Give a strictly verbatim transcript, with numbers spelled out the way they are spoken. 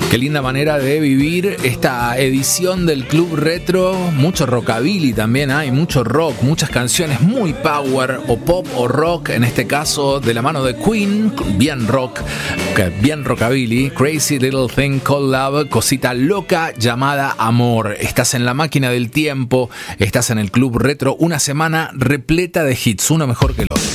Qué linda manera de vivir esta edición del Club Retro. Mucho rockabilly también hay, mucho rock, muchas canciones muy power o pop o rock, en este caso de la mano de Queen, bien rock, bien rockabilly. Crazy Little Thing Called Love, cosita loca llamada amor. Estás en la máquina del tiempo, estás en el Club Retro, una semana repleta de hits, uno mejor que el otro.